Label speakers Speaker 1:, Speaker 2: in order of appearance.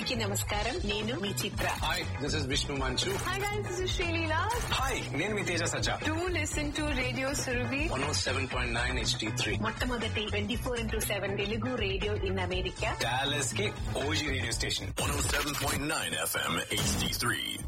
Speaker 1: అందరికీ నమస్కారం. నేను మీ చిత్ర.
Speaker 2: హాయ్, దిస్ ఇస్ విష్ణు మంచు.
Speaker 3: Hi guys, this is Shreenila.
Speaker 2: Hi, నేను మీ తేజ సజ్జా.
Speaker 3: Do listen to Radio Surabhi.
Speaker 2: 107.9 HD3.
Speaker 1: మొట్టమొదటి 24/7 Telugu radio in America.
Speaker 2: Dallas కి OG radio station.
Speaker 4: 107.9 FM HD3.